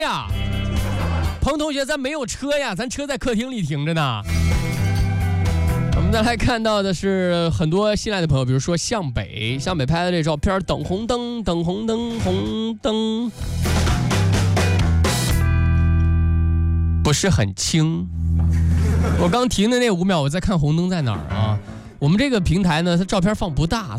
呀，彭同学，咱没有车呀，咱车在客厅里停着呢。我们再来看到的是很多新来的朋友，比如说向北拍的这照片，等红灯，红灯，不是很清。我刚停的那5秒，我在看红灯在哪儿啊？我们这个平台呢，它照片放不大，